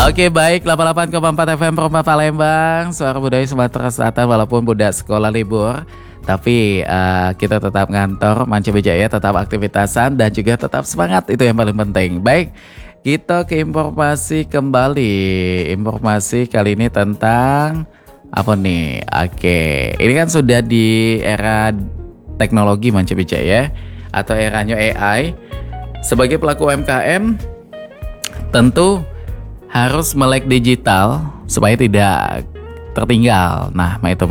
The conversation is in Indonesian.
Oke baik 88,4 FM Rumah Palembang, suara budaya Sumatera Selatan. Walaupun budak sekolah libur, tapi kita tetap ngantor, Manca Wijaya tetap aktivitasan dan juga tetap semangat, itu yang paling penting. Baik, kita ke informasi kembali. Informasi kali ini tentang apa nih? Oke, ini kan sudah di era teknologi Manca Wijaya atau eranya AI. Sebagai pelaku UMKM tentu harus melek digital supaya tidak tertinggal. Nah, itu